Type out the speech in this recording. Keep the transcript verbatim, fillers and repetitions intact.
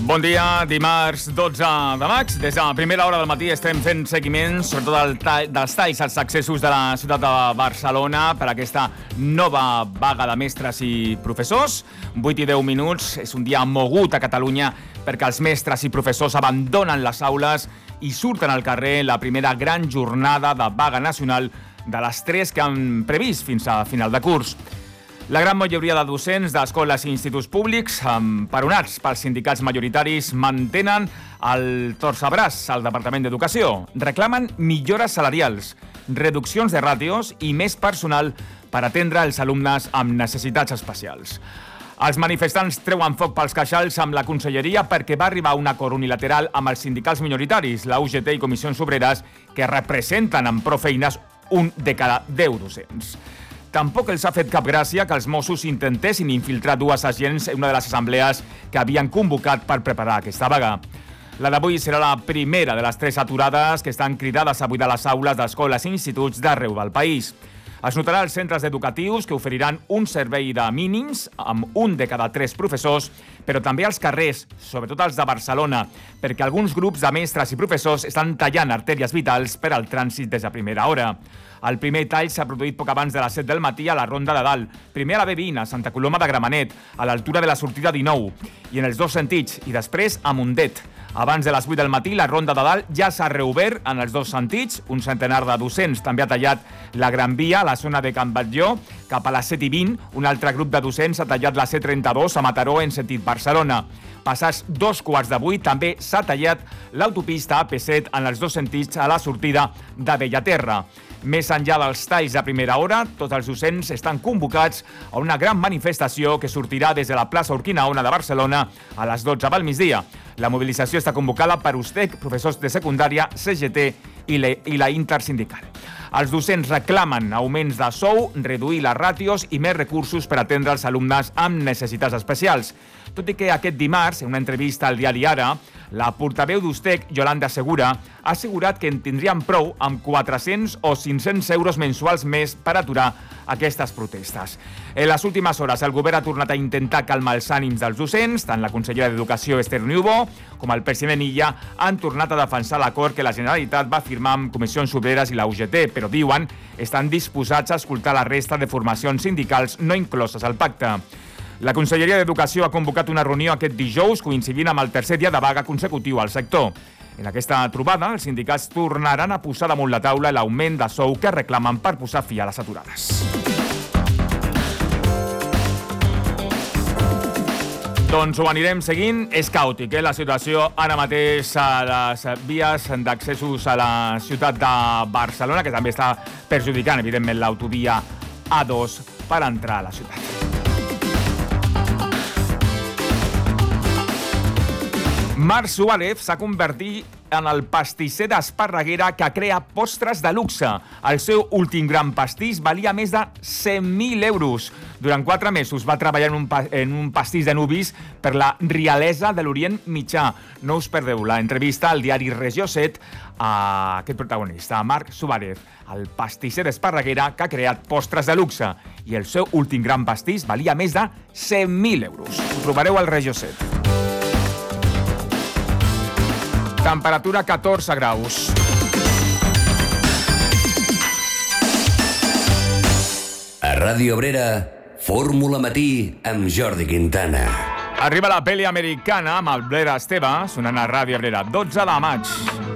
Bon dia, dimarts dotze de maig. Des de la primera hora del matí estem fent seguiment, sobretot del tall, dels talls als accessos de la ciutat de Barcelona per aquesta nova vaga de mestres i professors. vuit i deu minuts, és un dia mogut a Catalunya perquè els mestres i professors abandonen les aules i surten al carrer la primera gran jornada de vaga nacional de les tres que han previst fins a final de curs. La gran majoria de docents d'escoles i instituts públics, emperonats pels sindicats majoritaris, mantenen el torcebraç al Departament d'Educació. Reclamen millores salarials, reduccions de ràtios i més personal per atendre els alumnes amb necessitats especials. Els manifestants treuen foc pels queixals amb la Conselleria perquè va arribar a un acord unilateral amb els sindicats minoritaris, la U G T i Comissions Obreres, que representen amb prou feines un de cada deu docents. Tampoc els ha fet cap gràcia que els Mossos intentessin infiltrar dues agents en una de les assemblees que havien convocat per preparar aquesta vaga. La d'avui serà la primera de les tres aturades que estan cridades a buidar les aules d'escoles i instituts d'arreu del país. Es notarà als centres educatius que oferiran un servei de mínims amb un de cada tres professors, però també als carrers, sobretot els de Barcelona, perquè alguns grups de mestres i professors estan tallant artèries vitals per al trànsit des de primera hora. El primer tall s'ha produït poc abans de les set del matí a la Ronda de Dalt, primer a la B vint, a Santa Coloma de Gramenet, a l'altura de la sortida dinou, i en els dos sentits, i després a Mundet. Abans de les vuit del matí, la Ronda de Dalt ja s'ha reobert en els dos sentits. Un centenar de docents també ha tallat la Gran Via a la zona de Can Batlló. Cap a les set i vint, un altre grup de docents ha tallat la C trenta-dos a Mataró en sentit Barcelona. Passats dos quarts de vuit, també s'ha tallat l'autopista A P set en els dos sentits a la sortida de Bellaterra. Més enllà dels talls de primera hora, tots els docents estan convocats a una gran manifestació que sortirà des de la plaça Urquinaona de Barcelona a les dotze del migdia. La mobilització està convocada per U S T E C, professors de secundària, C G T i la, i la Intersindical. Els docents reclamen augments de sou, reduir les ràtios i més recursos per atendre els alumnes amb necessitats especials. Tot i que aquest dimarts, en una entrevista al diari Ara, la portaveu d'U S T E C, Yolanda Segura, ha assegurat que en tindrien prou amb quatre-cents o cinc-cents euros mensuals més per aturar aquestes protestes. En les últimes hores, el govern ha tornat a intentar calmar els ànims dels docents. Tant la consellera d'Educació, Esther Niubó, com el president Illa han tornat a defensar l'acord que la Generalitat va firmar amb Comissions Obreres i la U G T, però diuen estan disposats a escoltar la resta de formacions sindicals no incloses al pacte. La Conselleria d'Educació ha convocat una reunió aquest dijous coincidint amb el tercer dia de vaga consecutiu al sector. En aquesta trobada, els sindicats tornaran a posar damunt la taula l'augment de sou que reclamen per posar fi a les aturades. Doncs ho anirem seguint. És caòtic, eh, la situació ara mateix a les vies d'accessos a la ciutat de Barcelona, que també està perjudicant, evidentment, l'autovia A dos per entrar a la ciutat. Marc Suárez s'ha convertit en el pastisser d'Esparreguera que crea postres de luxe. El seu últim gran pastís valia més de cent mil euros. Durant quatre mesos va treballar en un, pa en un pastís de nuvis per la rialesa de l'Orient Mitjà. No us perdeu l'entrevista al diari Regió set a aquest protagonista, Marc Suárez, el pastisser d'Esparreguera que ha creat postres de luxe. I el seu últim gran pastís valia més de cent mil euros. Ho trobareu al Regió set. Temperatura catorze graus. A Ràdio Obrera, Fórmula Matí amb Jordi Quintana. Arriba la pel·li americana amb el Blair Esteve, sonant a Ràdio Obrera, dotze de maig.